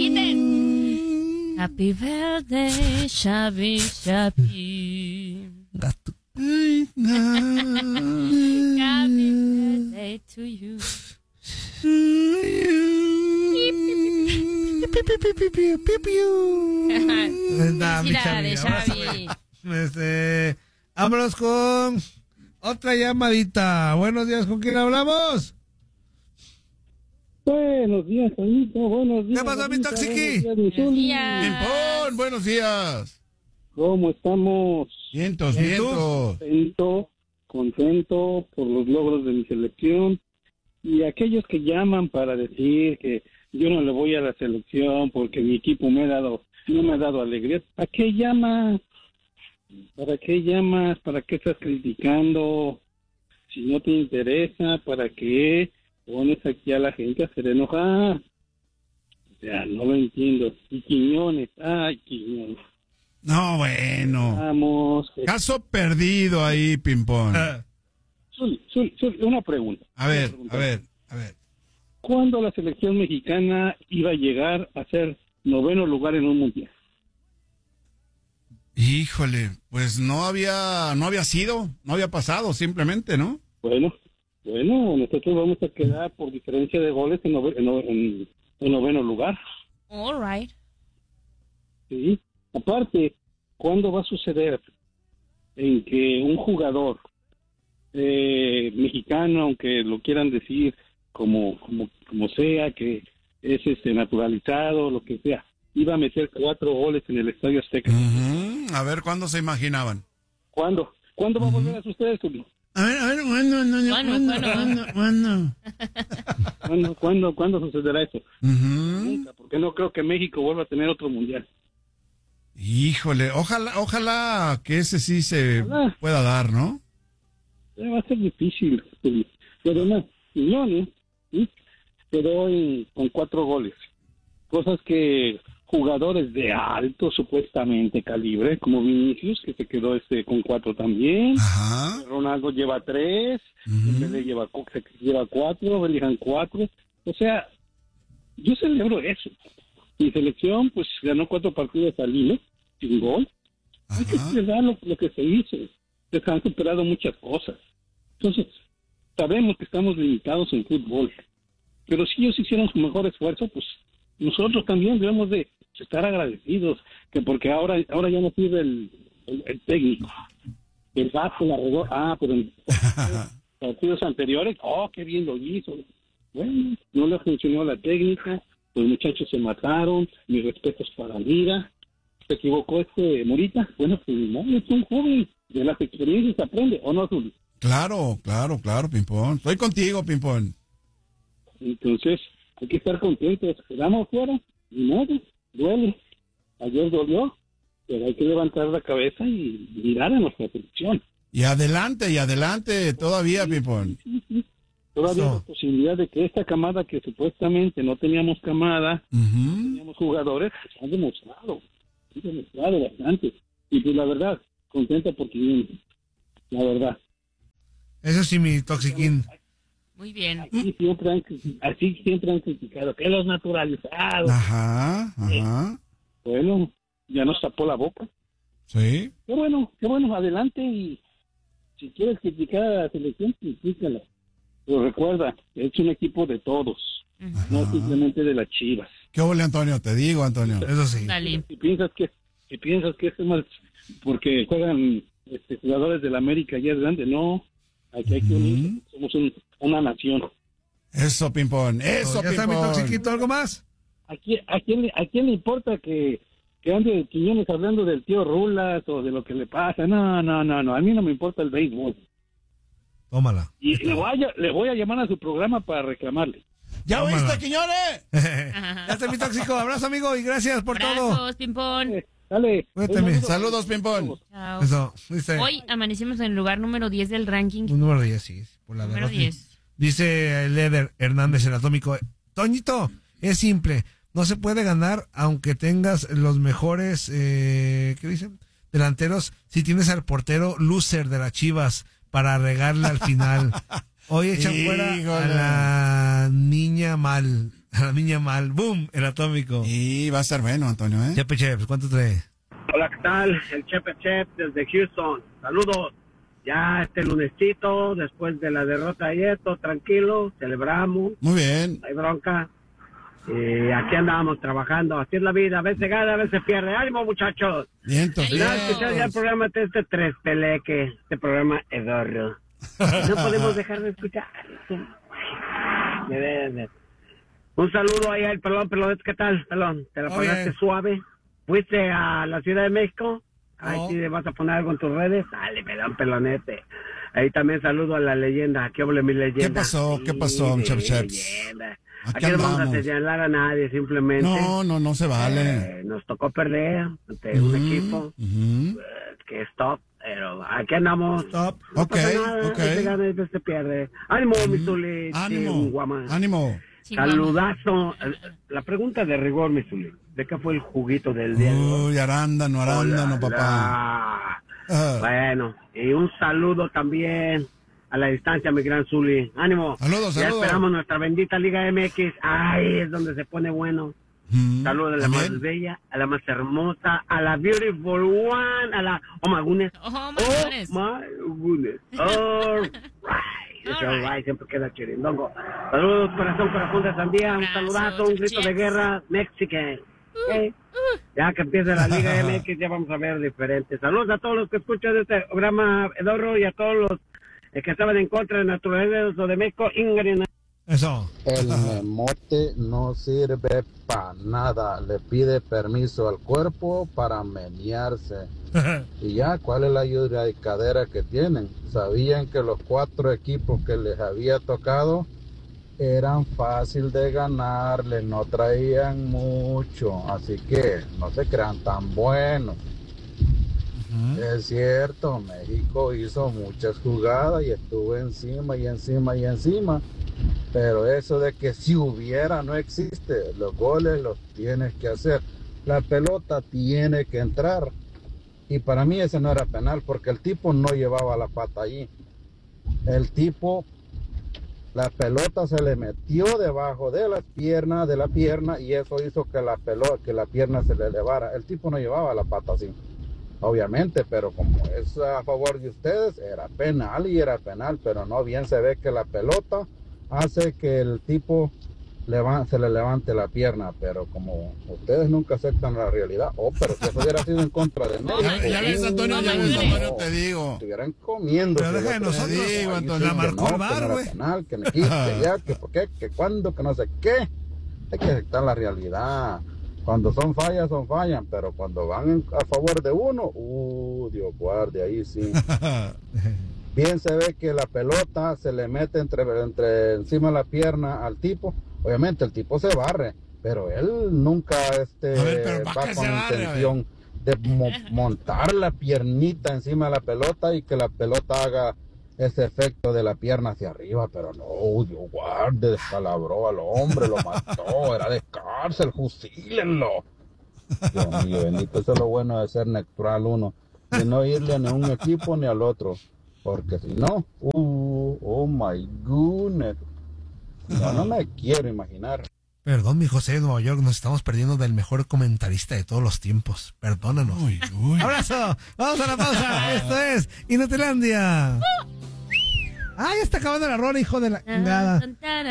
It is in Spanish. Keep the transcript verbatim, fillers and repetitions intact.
quiten. Happy birthday, Shabby, Shabby. Gato. Happy birthday to you. Felicidades, Xavi. Este, vámonos con otra llamadita. Buenos días, ¿con quién hablamos? Buenos días, Toñito. Buenos días. ¿Qué pasó, mi Toxiqui? Buenos días. Pimpón, buenos días. ¿Cómo estamos? Vientos, ¿Y tú? vientos. Contento, contento por los logros de mi selección. Y aquellos que llaman para decir que yo no le voy a la selección porque mi equipo me ha dado, no me ha dado alegría. ¿Para qué llamas? ¿Para qué llamas? ¿Para qué estás criticando? Si no te interesa, ¿para qué pones aquí a la gente a hacer enojar? O sea, no lo entiendo. Y Quiñones, ay, Quiñones. No, bueno. Vamos. Caso perdido ahí, Pimpón. Ah, Zuli, Zuli, Zuli, una pregunta. A ver, Una pregunta. a ver, a ver. ¿Cuándo la selección mexicana iba a llegar a ser noveno lugar en un mundial? Híjole, pues no había, no había sido, no había pasado, simplemente, ¿no? Bueno, bueno, nosotros vamos a quedar por diferencia de goles en, nove- en, nove- en- en noveno lugar. All right. ¿Sí? Aparte, ¿cuándo va a suceder en que un jugador eh, mexicano, aunque lo quieran decir como, como, como sea, que es este naturalizado, lo que sea, iba a meter cuatro goles en el Estadio Azteca? Ujú. A ver, ¿cuándo se imaginaban? ¿Cuándo? ¿Cuándo va a volver a suceder, Tulio? A ver, a ver, ¿cuándo, no, no, Bueno, ¿cuándo, bueno. cuándo, cuándo? ¿Cuándo, cuándo, ¿Cuándo sucederá eso? Ujú. Nunca, porque no creo que México vuelva a tener otro mundial. Híjole, ojalá, ojalá que ese sí se Ojalá. pueda dar, ¿no? Eh, Va a ser difícil, Tulio. Pero no, Quiñones, ¿sí? Quedó en- con cuatro goles. Cosas que jugadores de alto, supuestamente, calibre, como Vinicius, que se quedó este con cuatro también. Ajá. Ronaldo lleva tres, Ujú. Dembélé lleva, cu- se- lleva cuatro, Bellingham cuatro. O sea, yo celebro eso. Mi selección, pues, ganó cuatro partidos al hilo, sin gol. Hay que Ajá. celebrar lo, lo que se hizo. Se han superado muchas cosas. Entonces, sabemos que estamos limitados en fútbol. Pero si ellos hicieron su mejor esfuerzo, pues nosotros también debemos de estar agradecidos, que porque ahora ahora ya no sirve el, el, el técnico. El vato la regó. Ah, pero en partidos anteriores, oh, qué bien lo hizo. Bueno, no le funcionó la técnica, los muchachos se mataron, mis respetos para Lira. Se equivocó este Morita. Bueno, pues no, es un joven, de las experiencias se aprende, ¿o no, Zuli? Claro, claro, claro, Pimpón. Estoy contigo, Pimpón. Entonces, hay que estar contentos. Quedamos fuera, ni modo, duele. Ayer dolió, pero hay que levantar la cabeza y mirar a nuestra selección. Y adelante, y adelante todavía, Pimpón. Sí, sí. Todavía Eso. hay la posibilidad de que esta camada que supuestamente no teníamos camada, Ujú. teníamos jugadores, han demostrado, han demostrado bastante. Y pues la verdad, contenta porque viene, la verdad. Eso sí, mi Toxiquín. Muy bien. Así siempre han, criti- así siempre han criticado que los naturalizados. Ajá, ajá. Bueno, ya nos tapó la boca. Sí. Qué bueno, qué bueno, adelante. Y si quieres criticar a la selección, critícala. Pero recuerda, es un equipo de todos, no simplemente de las Chivas. ¿Qué ole, Antonio? Te digo, Antonio. Eso sí. Dale. Si piensas que si piensas que es más porque juegan este, jugadores del América y es grande, no. Aquí hay que unir, somos un- una nación. Eso, Pimpón. Eso, ¿Ya está mi Pimpón. Toxiquito? ¿Algo más? ¿A quién, a quién, le- a quién le importa que, que ande Quiñones hablando del tío Rulas o de lo que le pasa? No, no, no, no. A mí no me importa el béisbol. Tómala. Y le voy, a, le voy a llamar a su programa para reclamarle. ¿Ya Tómala. oíste, Quiñones? Ya está mi Tóxico. Abrazo, amigo, y gracias por todo. Abrazos, Pimpón. Eh, Dale. Cuídate, Un mi- saludo. Saludos, Pimpón. Chao. Eso, dice. Hoy amanecimos en el lugar número diez del ranking. Un número diez, sí. Por la Número derrota. diez. Dice Leder Hernández, el atómico. Toñito, es simple. No se puede ganar aunque tengas los mejores, eh, ¿qué dicen? Delanteros. Si tienes al portero loser de las Chivas para regarle al final. Hoy echan fuera a Híjole. la niña mal. A la niña mal. ¡Boom! El atómico. Y va a estar bueno, Antonio, ¿eh? Chepe Cheps, ¿cuánto trae? Hola, ¿qué tal? El Chepe Chep desde Houston. Saludos. Ya este lunesito, después de la derrota de ayer, todo tranquilo, celebramos, Muy bien. no hay bronca. Y aquí andamos trabajando, así es la vida, a veces gana, a veces pierde. ¡Ánimo, muchachos! Vientos, Ya escuchar ya el programa de este Tres Peleque, este programa Edorro. No podemos dejar de escuchar. De veras. Un saludo ahí al pelón, pelón, ¿qué tal, pelón? ¿Te la Muy pagaste bien. suave? ¿Fuiste a la Ciudad de México? Ahí No. sí vas a poner algo en tus redes. Dale, pelón, pelonete. Ahí también saludo a la leyenda. ¿Qué hable mi leyenda? ¿Qué pasó? ¿Qué pasó, Sí, Chep Chep? leyenda. Aquí Aquí no vamos a andamos. señalar a nadie, simplemente. No, no, no se vale. Eh, nos tocó perder ante un Ujú, equipo ujú. eh, que es top, pero aquí andamos. Stop. No Ok, pasa nada, ok. se gana y se pierde. ¡Ánimo, mi Zuli! Ánimo, Chihuahua! ánimo. Saludazo. La pregunta de rigor, mi Zuli. ¿De qué fue el juguito del día de hoy? Uy, arándano, arándano, Hola, papá. la. Ah, Bueno, y un saludo también a la distancia, mi gran Zuli. ¡Ánimo! Saludos, Ya saludos. esperamos nuestra bendita Liga M X. ¡Ay, es donde se pone bueno! mm, Saludos a la también. más bella, a la más hermosa, a la beautiful one, a la... Oh, my goodness. Oh, my Oh, goodness. my goodness. All right. It's all right, siempre queda chirindongo. Saludos, corazón, corazón de sandía. Un Abrazos, saludazo, un grito de chips. guerra, Mexican. Ok. Ya que empiece la Liga M X, ya vamos a ver diferente. Saludos a todos los que escuchan este programa, Edorro, y a todos los eh, que estaban en contra de Naturaleza de México. Ingrid. Eso. El memote no sirve para nada, le pide permiso al cuerpo para menearse. Y ya, ¿cuál es la ayudadicadera que tienen? Sabían que los cuatro equipos que les había tocado eran fácil de ganarles, no traían mucho, así que no se crean tan buenos. Es cierto, México hizo muchas jugadas y estuvo encima y encima y encima, pero eso de que si hubiera no existe, los goles los tienes que hacer, la pelota tiene que entrar, y para mí ese no era penal porque el tipo no llevaba la pata allí, el tipo, la pelota se le metió debajo de las piernas, de la pierna, y eso hizo que la pelota, que la pierna se le elevara, el tipo no llevaba la pata así. Obviamente, pero como es a favor de ustedes, era penal y era penal, pero no bien se ve que la pelota hace que el tipo leva- se le levante la pierna, pero como ustedes nunca aceptan la realidad, oh, pero si eso hubiera sido en contra de México, Ya, ya ves, Antonio, ya ves, Antonio, te digo. estuvieran comiendo. Pero deja de nosotros. Digo, Antonio. La marcó el VAR, güey. penal, que me quite ya, que por qué, que cuándo, que no sé qué. Hay que aceptar la realidad. Cuando son fallas, son fallas, pero cuando van en- a favor de uno, uh, Dios guarde, ahí sí. Bien se ve que la pelota se le mete entre, entre encima de la pierna al tipo. Obviamente el tipo se barre, pero él nunca este, A ver, pero ¿para va qué con se barre? A ver. intención de mo- montar la piernita encima de la pelota y que la pelota haga ese efecto de la pierna hacia arriba, pero no, Dios guarde, descalabró al hombre, lo mató, era de cárcel, fusílenlo. Dios mío, bendito, eso es lo bueno de ser neutral uno, de no irle ni a un equipo ni al otro, porque si no, uh, oh my goodness, no, no me quiero imaginar. Perdón, mi José de Nueva York, nos estamos perdiendo del mejor comentarista de todos los tiempos. Perdónanos. Uy, uy. Abrazo, vamos a la pausa. Esto es Inutilandia. Ah, ya está acabando la rola, hijo de la chingada.